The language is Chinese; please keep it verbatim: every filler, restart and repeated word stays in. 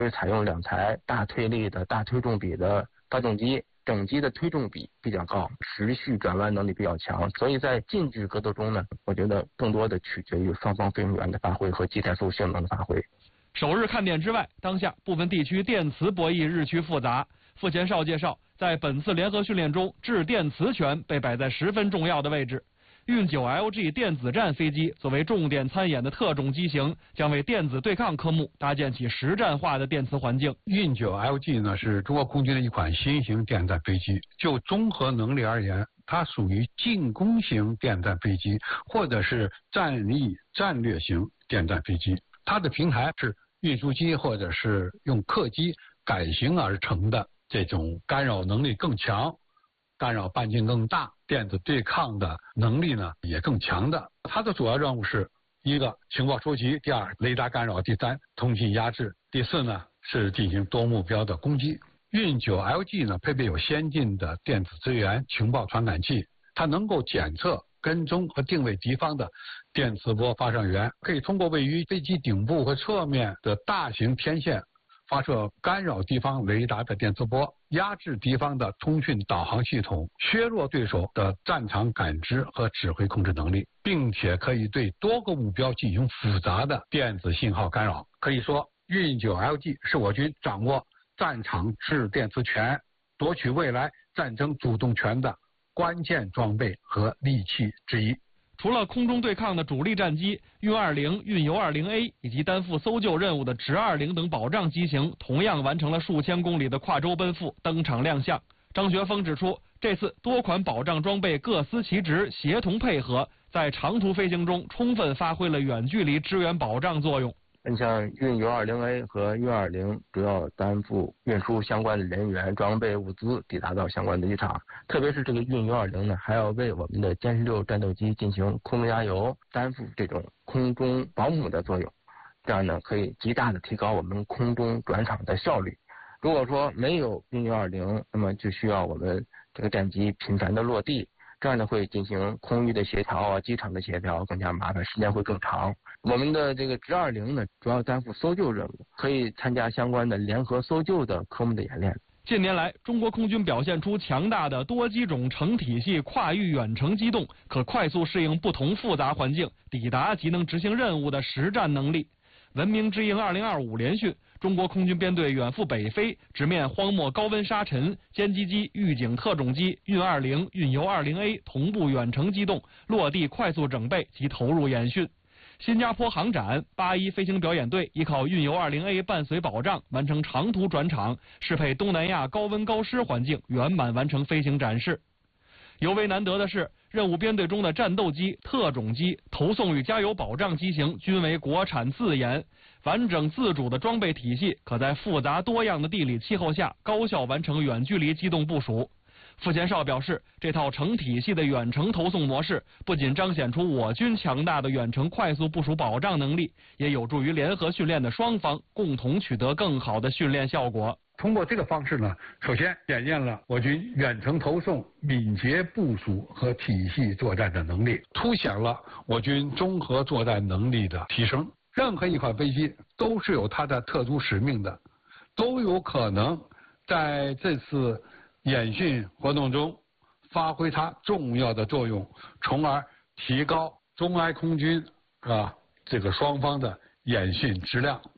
是采用两台大推力的大推重比的发动机，整机的推重比比较高，持续转弯能力比较强，所以在静止格斗中呢，我觉得更多的取决于双方飞行员的发挥和机怠速性能的发挥。 首日看点之外，当下部分地区电磁博弈日趋复杂。傅前哨介绍，在本次联合训练中，制电磁权被摆在十分重要的位置。运九 L G 电子战飞机作为重点参演的特种机型，将为电子对抗科目搭建起实战化的电磁环境。 运九 L G 呢是中国空军的一款新型电战飞机，就综合能力而言，它属于进攻型电战飞机，或者是战役战略型电战飞机。它的平台是运输机或者是用客机改型而成的，这种干扰能力更强，干扰半径更大，电子对抗的能力呢也更强的。它的主要任务是一个情报收集，第二雷达干扰，第三通信压制，第四呢是进行多目标的攻击。运九 L G 呢配备有先进的电子资源情报传感器，它能够检测、跟踪和定位敌方的电磁波发射源，可以通过位于飞机顶部和侧面的大型天线发射干扰敌方雷达的电磁波，压制敌方的通讯导航系统，削弱对手的战场感知和指挥控制能力，并且可以对多个目标进行复杂的电子信号干扰。可以说，运九 L G 是我军掌握战场制电磁权、夺取未来战争主动权的关键装备和利器之一。 除了空中对抗的主力战机运二零、运油二零 A 以及担负搜救任务的直二零等保障机型，同样完成了数千公里的跨洲奔赴，登场亮相。张学峰指出，这次多款保障装备各司其职，协同配合，在长途飞行中充分发挥了远距离支援保障作用。 你像运油二零 A 和运二零主要担负运输相关的人员、装备、物资抵达到相关的机场，特别是这个运油二零呢，还要为我们的歼十六战斗机进行空中加油，担负这种空中保姆的作用，这样呢可以极大的提高我们空中转场的效率。如果说没有运油二零，那么就需要我们这个战机频繁的落地，这样呢会进行空域的协调啊，机场的协调更加麻烦，时间会更长。我们的这个直二零呢，主要担负搜救任务，可以参加相关的联合搜救的科目的演练。 近年来，中国空军表现出强大的多机种成体系跨域远程机动，可快速适应不同复杂环境，抵达及能执行任务的实战能力。文明之鹰二零二五联训，中国空军编队远赴北非，直面荒漠高温沙尘，歼击机、预警特种机、运二零、运油二零 A 同步远程机动，落地快速整备及投入演训。新加坡航展八一飞行表演队依靠运油二零 A 伴随保障，完成长途转场，适配东南亚高温高湿环境，圆满完成飞行展示。尤为难得的是，任务编队中的战斗机、特种机、投送与加油保障机型均为国产自研，完整自主的装备体系，可在复杂多样的地理气候下高效完成远距离机动部署。傅前哨表示，这套成体系的远程投送模式，不仅彰显出我军强大的远程快速部署保障能力，也有助于联合训练的双方共同取得更好的训练效果。 通过这个方式呢，首先检验了我军远程投送、敏捷部署和体系作战的能力，凸显了我军综合作战能力的提升。任何一款飞机都是有它的特殊使命的，都有可能在这次演训活动中发挥它重要的作用，从而提高中埃空军啊这个双方的演训质量。